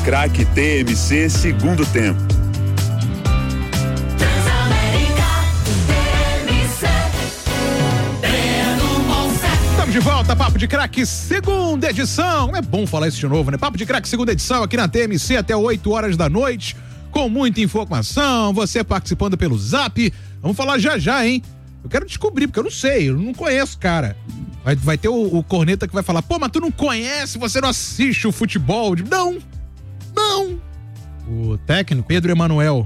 Craque TMC, segundo tempo. Estamos de volta, Papo de Craque, segunda edição. É bom falar isso de novo, né? Papo de Craque, segunda edição, aqui na TMC até 8 horas da noite, com muita informação, você participando pelo Zap. Vamos falar já, hein? Eu quero descobrir, porque eu não sei, eu não conheço, cara. Vai ter o corneta que vai falar, pô, mas tu não conhece, você não assiste o futebol. Não. O técnico? Pedro Emanuel,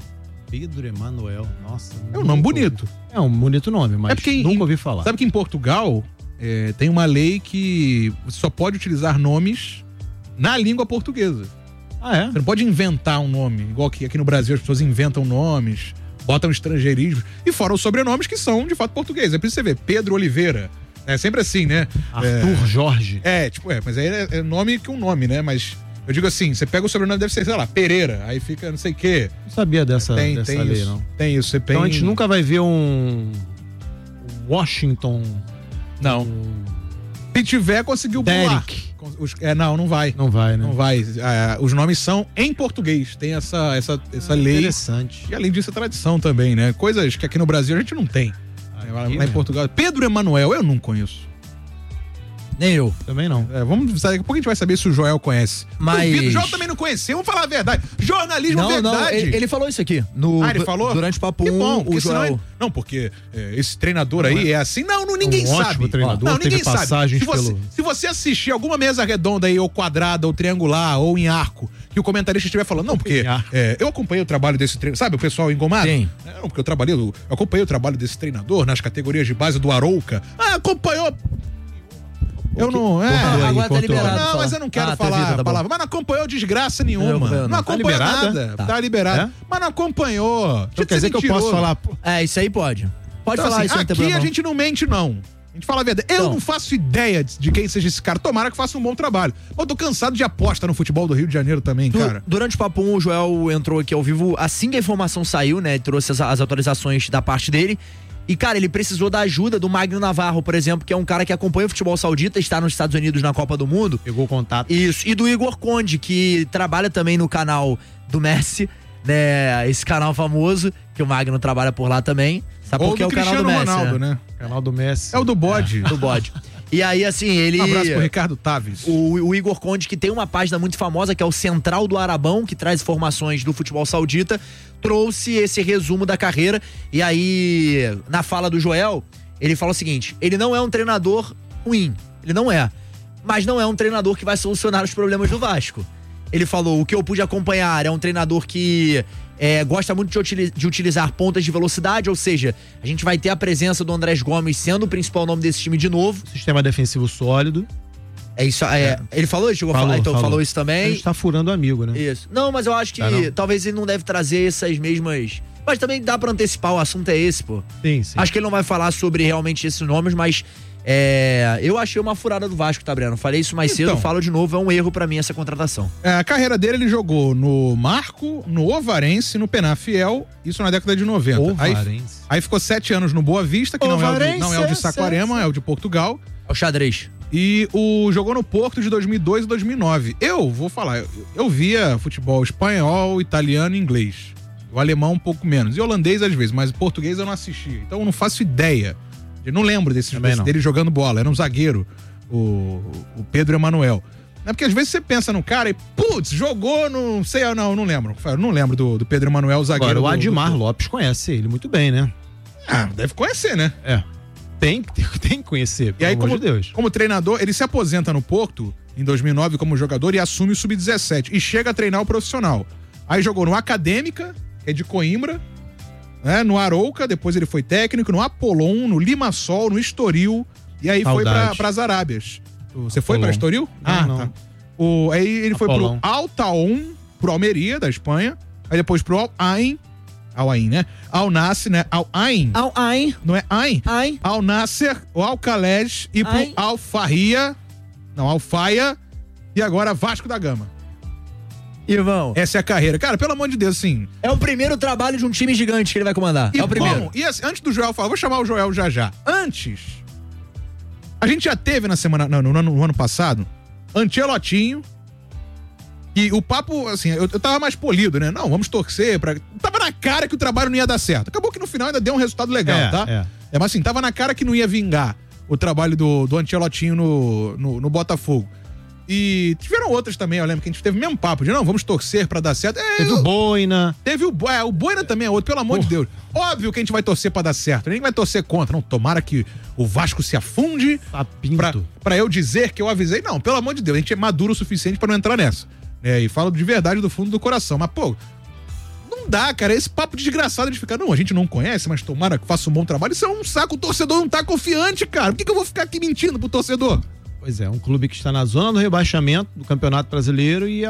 nossa. É um nome bonito. É um bonito nome, mas porque nunca ouvi falar. Sabe que em Portugal tem uma lei que você só pode utilizar nomes na língua portuguesa. Ah, é? Você não pode inventar um nome, igual que aqui no Brasil as pessoas inventam nomes, botam estrangeirismo, e fora os sobrenomes que são de fato portugueses. É por isso que você vê Pedro Oliveira. É sempre assim, né? Arthur Jorge. Mas aí é nome que um nome, né? Mas eu digo assim, você pega o sobrenome, deve ser, sei lá, Pereira, aí fica não sei o quê. Não sabia dessa lei, isso, não. Tem isso, Então a gente nunca vai ver um Washington. Não. Se tiver, conseguiu pular. Não vai. Não vai, né? Não vai. Os nomes são em português. Tem essa lei. Interessante. E além disso, é tradição também, né? Coisas que aqui no Brasil a gente não tem. Lá em Portugal. Pedro Emanuel, eu não conheço. Nem eu. Também não. Vamos saber, daqui a pouco a gente vai saber se o Joel conhece. Mas... O Joel também não conheceu, vamos falar a verdade. Jornalismo verdade. Não, ele falou isso aqui. Ele falou? Durante o Papo 1, o Joel... Não, porque esse treinador aí é assim. Ninguém sabe. Ótimo treinador, não, ninguém sabe. Se você assistir alguma mesa redonda aí, ou quadrada, ou triangular, ou em arco, que o comentarista estiver falando, não, porque eu acompanhei o trabalho desse treinador, sabe o pessoal engomado? Sim. Não, porque eu acompanhei o trabalho desse treinador nas categorias de base do Arouca. Acompanhou... Eu não. Agora tá liberado. Não, mas eu não quero falar a palavra. Mas não acompanhou desgraça nenhuma. Não acompanhou nada. Tá liberado. Mas não acompanhou. Então quer dizer que eu posso falar. Isso aí pode. Pode então, falar assim, isso. Aqui a gente não mente, não. A gente fala a verdade. Eu não faço ideia de quem seja esse cara. Tomara que faça um bom trabalho. Eu tô cansado de aposta no futebol do Rio de Janeiro também, cara. Durante o Papo 1, o Joel entrou aqui ao vivo assim que a informação saiu, né? Trouxe as atualizações da parte dele. E, cara, ele precisou da ajuda do Magno Navarro, por exemplo, que é um cara que acompanha o futebol saudita, está nos Estados Unidos na Copa do Mundo. Pegou contato. Isso. E do Igor Conde, que trabalha também no canal do Messi, né? Esse canal famoso, que o Magno trabalha por lá também. Sabe por que é o canal do Messi, Ronaldo, né? Canal do Messi. É o do bode. Do bode. E aí, assim, ele... Um abraço pro Ricardo Taves. O Igor Conde, que tem uma página muito famosa, que é o Central do Arabão, que traz informações do futebol saudita, trouxe esse resumo da carreira. E aí, na fala do Joel, ele fala o seguinte: ele não é um treinador ruim, ele não é, mas não é um treinador que vai solucionar os problemas do Vasco. Ele falou, o que eu pude acompanhar é um treinador que gosta muito de utilizar pontas de velocidade, ou seja, a gente vai ter a presença do Andrés Gomes sendo o principal nome desse time de novo. Sistema defensivo sólido. É isso, ele falou isso? Falou isso também. A gente tá furando amigo, né? Isso. Não, mas eu acho que talvez ele não deve trazer essas mesmas... Mas também dá pra antecipar, o assunto é esse, pô. Sim. Acho que ele não vai falar sobre realmente esses nomes, mas eu achei uma furada do Vasco, tá, Breno? Falei isso mais cedo, falo de novo, é um erro pra mim essa contratação. A carreira dele, ele jogou no Marco, no Ovarense, no Penafiel, isso na década de 90. Aí ficou 7 anos no Boa Vista, que não é o de Saquarema, é o de Portugal. É o xadrez. E jogou no Porto de 2002 e 2009. Eu vou falar, eu via futebol espanhol, italiano e inglês. O alemão um pouco menos. E holandês às vezes, mas o português eu não assistia. Então eu não faço ideia. Eu não lembro dele jogando bola. Era um zagueiro, o Pedro Emanuel. É porque às vezes você pensa no cara e, jogou no... não lembro. Eu não lembro do Pedro Emanuel, o zagueiro. Agora, o Admar Lopes conhece ele muito bem, né? Deve conhecer, né? Tem que conhecer, pelo amor de Deus. Como treinador, ele se aposenta no Porto em 2009 como jogador e assume o Sub-17 e chega a treinar o profissional. Aí jogou no Acadêmica, que é de Coimbra, né? No Arouca, depois ele foi técnico, no Apollon, no Limassol, no Estoril, e aí foi para as Arábias. Você foi para Estoril? Não. Tá. Aí ele foi pro Al-Taon, pro Almeria, da Espanha, aí depois pro Al-Ain, né? Al-Nasser, né? Al-Ain. Al-Ain. Não é Ain? Ain. Al-Nasser, o Al-Khalej e pro Al-Fahia, Al-Faia, e agora Vasco da Gama. Irmão. Essa é a carreira. Cara, pelo amor de Deus, assim. É o primeiro trabalho de um time gigante que ele vai comandar. É o primeiro. E assim, antes do Joel falar, vou chamar o Joel já. Antes, a gente já teve no ano passado, Ancelotinho, E o papo, assim, eu tava mais polido, né? Não, vamos torcer pra... Tava na cara que o trabalho não ia dar certo. Acabou que no final ainda deu um resultado legal, tá? Mas assim, tava na cara que não ia vingar o trabalho do Ancelottinho no Botafogo. E tiveram outras também, eu lembro que a gente teve o mesmo papo de não, vamos torcer pra dar certo. Teve o Boina. Teve o Boina também é outro, pelo amor de Deus. Óbvio que a gente vai torcer pra dar certo, ninguém vai torcer contra. Não, tomara que o Vasco se afunde pra eu dizer que eu avisei. Não, pelo amor de Deus, a gente é maduro o suficiente pra não entrar nessa. E falo de verdade do fundo do coração. Mas, pô, não dá, cara. Esse papo desgraçado de ficar, não, a gente não conhece, mas tomara que faça um bom trabalho. Isso é um saco, o torcedor não tá confiante, cara. Por que eu vou ficar aqui mentindo pro torcedor? Pois é, um clube que está na zona do rebaixamento do Campeonato Brasileiro e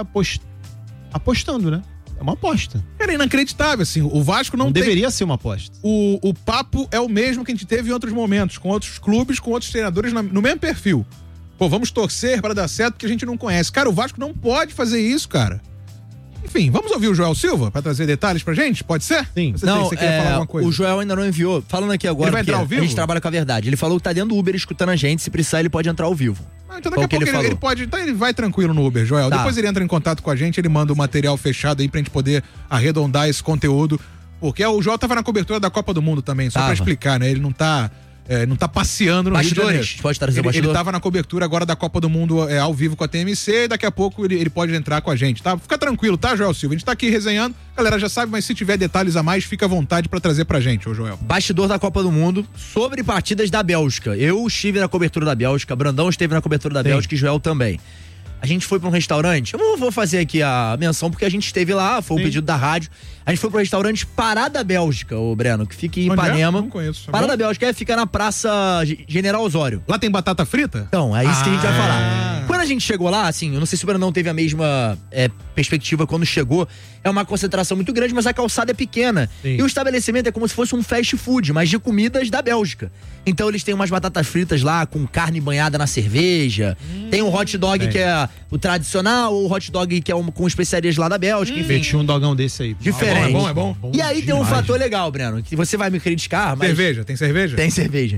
apostando, né? É uma aposta. Cara, é inacreditável, assim, o Vasco não deveria ser uma aposta. O papo é o mesmo que a gente teve em outros momentos, com outros clubes, com outros treinadores no mesmo perfil. Pô, vamos torcer para dar certo porque a gente não conhece. Cara, o Vasco não pode fazer isso, cara. Enfim, vamos ouvir o Joel Silva para trazer detalhes pra gente? Pode ser? Sim. Você quer falar alguma coisa? O Joel ainda não enviou. Falando aqui agora, ele vai entrar ao vivo? A gente trabalha com a verdade. Ele falou que tá dentro do Uber escutando a gente. Se precisar, ele pode entrar ao vivo. Então daqui a pouco ele pode. Então ele vai tranquilo no Uber, Joel. Tá. Depois ele entra em contato com a gente, ele manda o material fechado aí pra gente poder arredondar esse conteúdo. Porque o Joel tava na cobertura da Copa do Mundo também, só pra explicar, né? Ele não tá passeando no Rio de Janeiro. Pode trazer o bastidor. Ele tava na cobertura agora da Copa do Mundo ao vivo com a TMC e daqui a pouco ele pode entrar com a gente, tá? Fica tranquilo, tá, Joel Silva? A gente tá aqui resenhando, a galera já sabe, mas se tiver detalhes a mais, fica à vontade pra trazer pra gente, ô Joel. Bastidor da Copa do Mundo sobre partidas da Bélgica. Eu estive na cobertura da Bélgica, Brandão esteve na cobertura da Bélgica e Joel também. A gente foi pra um restaurante, eu vou fazer aqui a menção porque a gente esteve lá, foi um pedido da rádio. A gente foi pro restaurante Pará da Bélgica, ô Breno, que fica em Ipanema. Não conheço. Pará da Bélgica fica na Praça General Osório. Lá tem batata frita? Então, é isso que a gente vai falar. Quando a gente chegou lá, assim, eu não sei se o Brandão teve a mesma perspectiva quando chegou, é uma concentração muito grande, mas a calçada é pequena. Sim. E o estabelecimento é como se fosse um fast food, mas de comidas da Bélgica. Então eles têm umas batatas fritas lá com carne banhada na cerveja, tem um hot dog que é o tradicional, ou o hot dog que é com especiarias lá da Bélgica, enfim. Tinha um dogão desse aí. Diferente. É bom. E aí tem um fator legal, Breno, que você vai me criticar, mas... Cerveja, tem cerveja? Tem cerveja.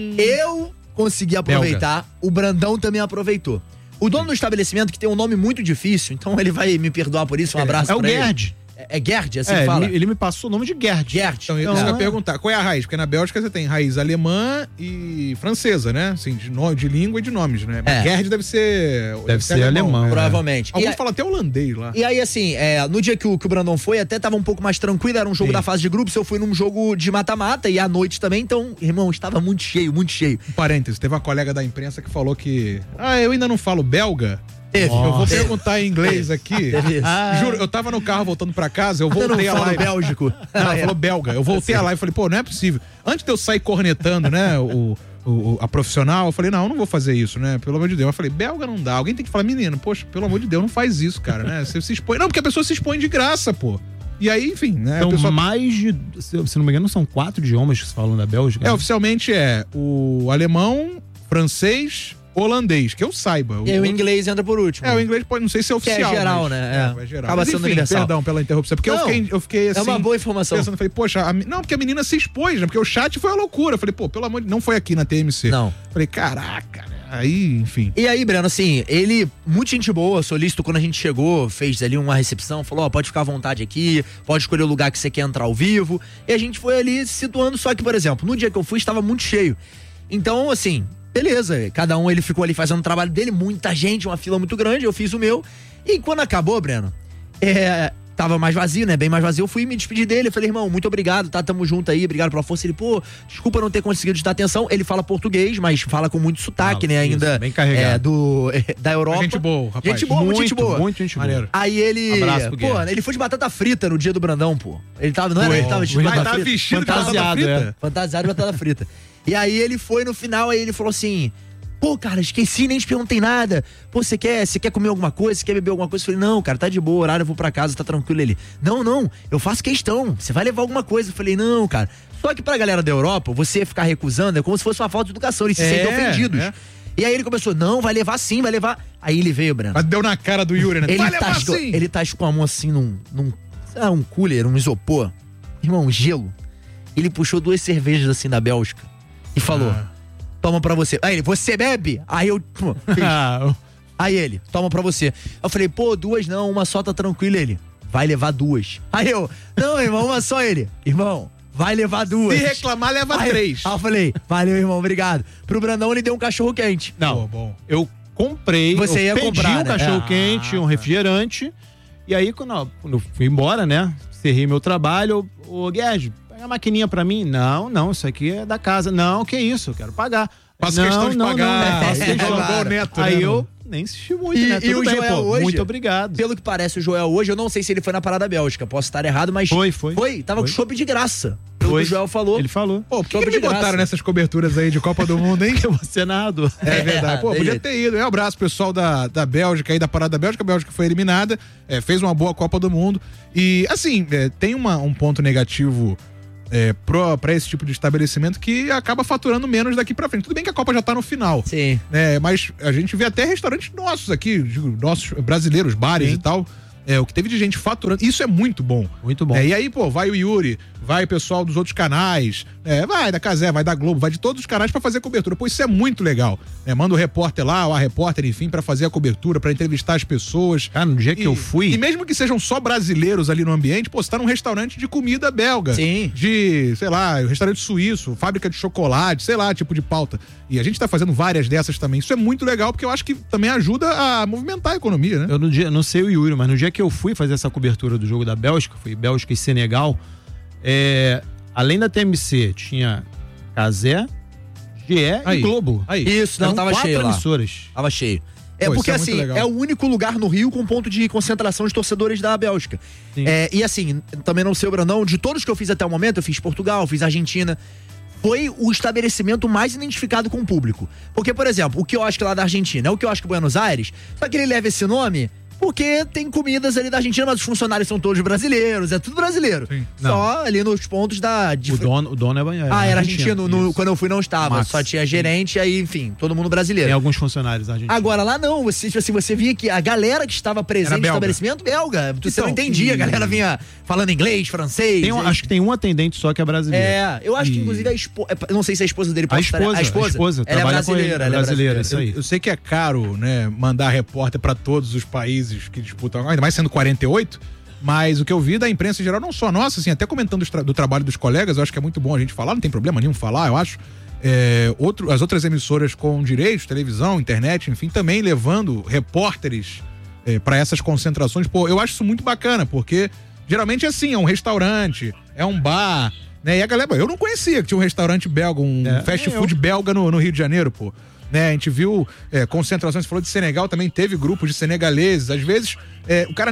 Eu consegui aproveitar, o Brandão também aproveitou. O dono do estabelecimento, que tem um nome muito difícil, então ele vai me perdoar por isso, um abraço pra ele. É o Gerd. É Gerd, assim que fala? Ele me passou o nome de Gerd. Então eu ia perguntar, qual é a raiz? Porque na Bélgica você tem raiz alemã e francesa, né? Assim, de língua e de nomes, né? Mas Gerd deve ser alemão. Provavelmente. Alguns falam até holandês lá. E aí, assim, no dia que o Brandão foi, até tava um pouco mais tranquilo, era um jogo da fase de grupos, eu fui num jogo de mata-mata e à noite também, então, irmão, estava muito cheio, muito cheio. Um parênteses, teve uma colega da imprensa que falou que, eu ainda não falo belga. Eu vou perguntar em inglês aqui. Juro, eu tava no carro voltando pra casa, eu voltei a live. Bélgico. Ela falou belga. Eu voltei a live e falei, pô, não é possível. Antes de eu sair cornetando, né, a profissional, eu falei, não não vou fazer isso, né? Pelo amor de Deus. Eu falei, belga não dá. Alguém tem que falar, menino, poxa, pelo amor de Deus, não faz isso, cara, né? Você se expõe. Não, porque a pessoa se expõe de graça, pô. E aí, enfim, né? São pessoa... mais de, se não me engano, são 4 idiomas que se falam na Bélgica. Oficialmente o alemão, francês, holandês, que eu saiba. E aí o inglês entra por último. O inglês pode, não sei se é oficial. Que é geral, mas, né? É geral. Acaba sendo universal. Perdão pela interrupção, porque eu fiquei assim... É uma boa informação. Pensando, falei, poxa, não, porque a menina se expôs, né? Porque o chat foi a loucura. Falei, pô, pelo amor de Deus, não foi aqui na TMC. Não. Falei, caraca, né? Aí, enfim. E aí, Breno, assim, ele, muito gente boa, solícito, quando a gente chegou, fez ali uma recepção, falou, pode ficar à vontade aqui, pode escolher o lugar que você quer entrar ao vivo. E a gente foi ali se situando, só que, por exemplo, no dia que eu fui, estava muito cheio. Então, assim... Beleza, cada um ele ficou ali fazendo o trabalho dele, muita gente, uma fila muito grande, eu fiz o meu. E quando acabou, Breno, tava mais vazio, né? Bem mais vazio, eu fui me despedir dele. Eu falei, irmão, muito obrigado, tá? Tamo junto aí, obrigado pela força. Ele, pô, desculpa não ter conseguido te dar atenção. Ele fala português, mas fala com muito sotaque, né? Isso, ainda bem carregado. Da Europa. Gente boa, rapaz. Gente boa, muito gente boa. Muito gente boa. Maneiro. Aí ele, ele foi de batata frita no dia do Brandão, pô. Ele tava, não era? Ele tava vestido de batata frita. Vestido de batata frita. Fantasiado de batata frita. E aí ele foi no final, aí ele falou assim... Pô, cara, esqueci, nem te perguntei nada. Pô, você quer comer alguma coisa? Você quer beber alguma coisa? Eu falei, não, cara, tá de boa, horário, eu vou pra casa, tá tranquilo. Ele, não, eu faço questão. Você vai levar alguma coisa? Eu falei, não, cara. Só que pra galera da Europa, você ficar recusando é como se fosse uma falta de educação. Eles se sentem ofendidos. E aí ele começou, não, vai levar sim, vai levar. Aí ele veio, Breno. Mas deu na cara do Yuri, né? Ele vai levar tascou, sim. Ele tascou a mão assim um cooler, um isopor. Irmão, gelo. Ele puxou 2 cervejas assim da Bélgica e falou... Toma pra você. Aí ele, você bebe? Aí eu... Aí ele, toma pra você. Eu falei, pô, 2 não, uma só tá tranquila. Ele, vai levar 2. Aí eu, não, irmão, uma só. Ele, irmão, vai levar 2. Se reclamar, leva 3. Aí eu falei, valeu, irmão, obrigado. Pro Brandão ele deu um cachorro quente. Não, Pô, bom. eu comprei, Você ia pedi comprar, um né? cachorro quente, um refrigerante. E aí, quando eu fui embora, né? Encerrei meu trabalho. Ô, Guedes, pega a maquininha pra mim. Não, isso aqui é da casa. Não, que isso, eu quero pagar. Faço questão de pagar. Não, faço Ele questão. jogou o Neto, Aí né, eu nem insisti muito, E- né? e Tudo o bem, Joel hoje- muito obrigado. Pelo que parece, o Joel hoje, eu não sei se ele foi na Parada Bélgica, posso estar errado, mas... Foi. Tava com Foi. chopp de graça. Pelo Foi. que o Joel falou. Ele falou. Pô, por que Chopp não me de graça. botaram nessas coberturas aí de Copa do Mundo, hein? Que você é narrador. É verdade. Pô, tem podia jeito. ter ido. Um abraço, pessoal da Bélgica aí, da Parada da Bélgica. A Bélgica foi eliminada, fez uma boa Copa do Mundo. E, assim, tem um ponto negativo pra esse tipo de estabelecimento que acaba faturando menos daqui pra frente. Tudo bem que a Copa já tá no final. Sim. Né, mas a gente vê até restaurantes nossos aqui, digo, nossos brasileiros, bares Sim. e tal. O que teve de gente faturando. Isso é muito bom. Muito bom. E aí, pô, vai o Yuri, vai o pessoal dos outros canais, vai da Cazé, vai da Globo, vai de todos os canais pra fazer cobertura. Pô, isso é muito legal. Manda o repórter lá, ou a repórter, enfim, pra fazer a cobertura, pra entrevistar as pessoas. Cara, no dia que eu fui... E mesmo que sejam só brasileiros ali no ambiente, pô, você tá num restaurante de comida belga. Sim. De, sei lá, restaurante suíço, fábrica de chocolate, sei lá, tipo de pauta. E a gente tá fazendo várias dessas também. Isso é muito legal, porque eu acho que também ajuda a movimentar a economia, né? Eu no dia, não sei o Yuri, mas no dia que eu fui fazer essa cobertura do jogo da Bélgica, foi Bélgica e Senegal, além da TMC, tinha Cazé, GE Aí. e Globo. Aí. Isso, não, Eram tava 4 cheio lá. emissoras. Tava cheio. Pô, Porque isso é muito assim, legal. é o único lugar no Rio com ponto de concentração de torcedores da Bélgica. Sim. E assim, também não sei o Brandão, de todos que eu fiz até o momento, eu fiz Portugal, fiz Argentina, foi o estabelecimento mais identificado com o público. Porque, por exemplo, o quiosque lá da Argentina é o quiosque Buenos Aires, só que ele leva esse nome porque tem comidas ali da Argentina, mas os funcionários são todos brasileiros, é tudo brasileiro. Sim. Só ali nos pontos da... O dono é banheiro. era argentino, Isso. quando eu fui não estava, Max. só tinha gerente, aí enfim, todo mundo brasileiro. Tem alguns funcionários argentinos. Agora lá não, você via que a galera que estava presente Era no belga. estabelecimento belga. Você Então, não entendia, a e- galera vinha falando inglês, francês. Acho que tem um atendente só que é brasileiro. Eu acho que E- inclusive a esposa, não sei se a esposa dele A esposa, ela é trabalha com ele, brasileira, ela é brasileira. isso aí. Eu sei que é caro, né, mandar repórter pra todos os países que disputam, ainda mais sendo 48, mas o que eu vi da imprensa em geral, não só nossa, assim, até comentando do trabalho dos colegas, eu acho que é muito bom a gente falar, não tem problema nenhum falar, eu acho. As outras emissoras com direitos, televisão, internet, enfim, também levando repórteres pra essas concentrações. Pô, eu acho isso muito bacana, porque geralmente é assim, é um restaurante, é um bar, né? E a galera, eu não conhecia que tinha um restaurante belga, fast food belga no Rio de Janeiro, pô. Né, a gente viu concentrações, você falou de Senegal, também teve grupos de senegaleses, às vezes o cara